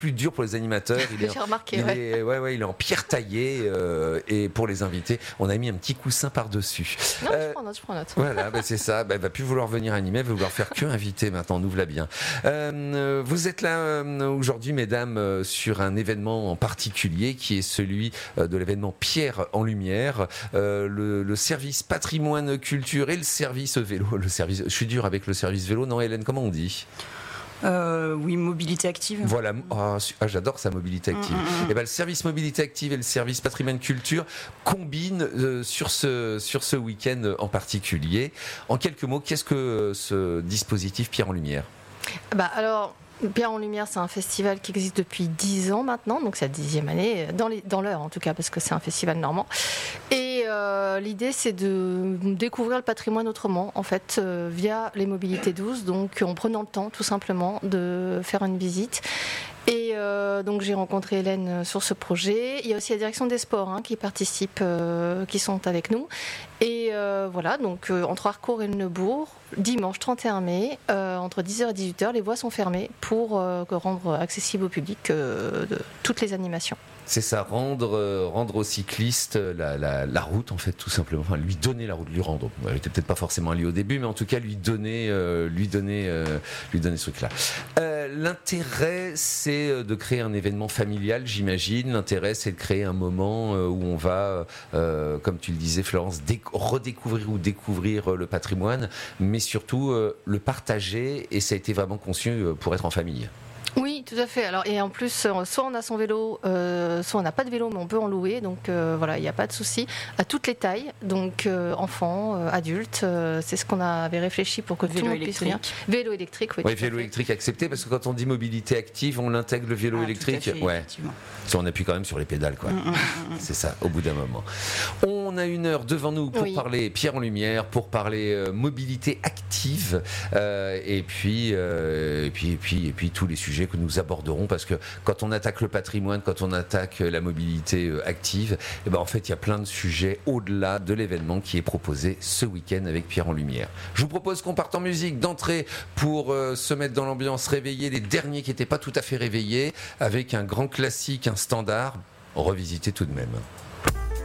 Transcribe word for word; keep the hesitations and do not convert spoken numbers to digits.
plus dur pour les animateurs. Il est, J'ai remarqué, il ouais. est, ouais, ouais, il est en pierre taillée euh, et pour les invités, on a mis un petit coussin par-dessus. Non, Euh, je prends note, je prends note. Voilà, bah c'est ça. Bah, il va plus vouloir venir animer, il va vouloir faire que inviter maintenant. On ouvre-la bien. Euh, vous êtes là euh, aujourd'hui, mesdames, euh, sur un événement en particulier qui est celui euh, de l'événement Pierre en Lumière, euh, le, le service patrimoine culture et le service vélo. Le service, je suis dur avec le service vélo. Non, Hélène, comment on dit ? Euh, oui, mobilité active. Voilà, ah, ah, j'adore sa mobilité active. Mmh, mmh. Et ben, le service mobilité active et le service patrimoine culture combinent euh, sur ce, sur ce week-end en particulier. En quelques mots, qu'est-ce que euh, ce dispositif Pierre en Lumière ? Bah, alors, Pierre en Lumière, c'est un festival qui existe depuis dix ans maintenant, donc c'est la dixième année, dans, les, dans l'heure en tout cas, parce que c'est un festival normand. Et euh, l'idée, c'est de découvrir le patrimoine autrement, en fait, euh, via les mobilités douces, donc en prenant le temps, tout simplement, de faire une visite. Et euh, donc j'ai rencontré Hélène sur ce projet. Il y a aussi la direction des sports hein, qui participent, euh, qui sont avec nous. Et euh, voilà, donc euh, entre Harcourt et le Neubourg, dimanche trente et un mai, euh, entre dix heures et dix-huit heures, les voies sont fermées pour euh, rendre accessible au public euh, de, toutes les animations. C'est ça, rendre, euh, rendre aux cyclistes la, la, la route, en fait, tout simplement. Enfin, lui donner la route, lui rendre. Elle n'était peut-être pas forcément liée au début, mais en tout cas, lui donner, euh, lui donner, euh, lui donner ce truc-là. Euh, l'intérêt, c'est de créer un événement familial, j'imagine. L'intérêt, c'est de créer un moment où on va, euh, comme tu le disais, Florence, dé- redécouvrir ou découvrir le patrimoine, mais surtout euh, le partager. Et ça a été vraiment conçu pour être en famille. Oui, tout à fait. Alors, et en plus, soit on a son vélo, euh, soit on n'a pas de vélo, mais on peut en louer. Donc euh, voilà, il n'y a pas de souci. À toutes les tailles, donc euh, enfants, euh, adultes, euh, c'est ce qu'on avait réfléchi pour que Vélo tout le monde puisse venir. Vélo électrique, oui. Oui, tout à vélo fait. électrique accepté, parce que quand on dit mobilité active, on l'intègre le vélo Ah, électrique. tout à fait, Ouais. effectivement. Si on appuie quand même sur les pédales, quoi. Mmh, mmh, mmh. C'est ça, au bout d'un moment. On a une heure devant nous pour Oui. parler Pierre en Lumière, pour parler euh, mobilité active, euh, et puis, euh, et puis, et puis, et puis tous les sujets que nous aborderons, parce que quand on attaque le patrimoine, quand on attaque la mobilité euh, active, eh ben en fait, il y a plein de sujets au-delà de l'événement qui est proposé ce week-end avec Pierre en Lumière. Je vous propose qu'on parte en musique d'entrée pour euh, se mettre dans l'ambiance, réveiller les derniers qui n'étaient pas tout à fait réveillés, avec un grand classique, un standard, revisité tout de même.